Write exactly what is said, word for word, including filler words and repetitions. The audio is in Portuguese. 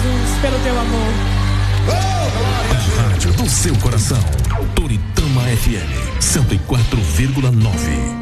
Jesus, pelo teu amor. A rádio do seu coração. Toritama F M cento e quatro vírgula nove.